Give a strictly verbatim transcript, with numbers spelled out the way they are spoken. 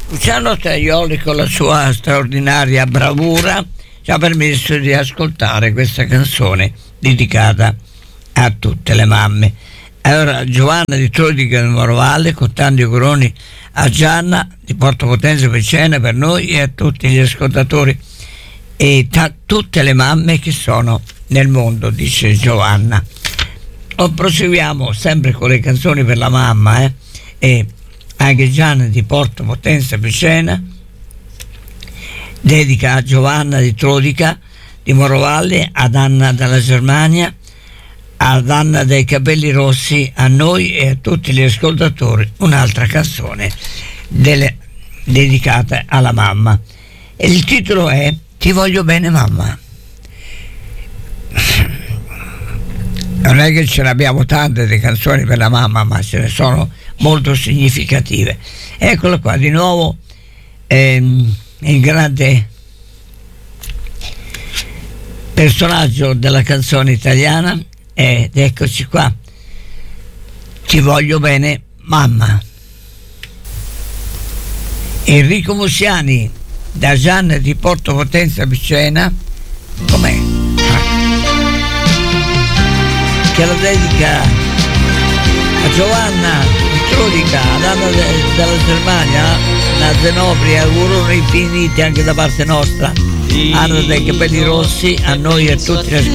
Luciano Tajoli, con la sua straordinaria bravura, ci ha permesso di ascoltare questa canzone dedicata a tutte le mamme. Allora, Giovanna di Trodica del Morovalle, con tanti auguroni a Gianna di Porto Potenza Picena, per noi e a tutti gli ascoltatori e a tutte le mamme che sono nel mondo, dice Giovanna. O proseguiamo sempre con le canzoni per la mamma, eh? E anche Gianna di Porto Potenza Picena dedica a Giovanna di Trodica di Morovalle, ad Anna dalla Germania, ad Anna dei capelli rossi, a noi e a tutti gli ascoltatori un'altra canzone delle, dedicata alla mamma, e il titolo è Ti voglio bene mamma. Non è che ce ne abbiamo tante di canzoni per la mamma, ma ce ne sono molto significative. Eccolo qua di nuovo, ehm, il grande personaggio della canzone italiana, ed eccoci qua, Ti voglio bene mamma. Enrico Musiani, da Gianna di Porto Potenza Picena, com'è? Che la dedica a Giovanna di Trodica, ad Anna de, della Germania, a Zenobria, auguroni infiniti anche da parte nostra, Anna dei capelli rossi, a noi e a tutti gli ascoltatori.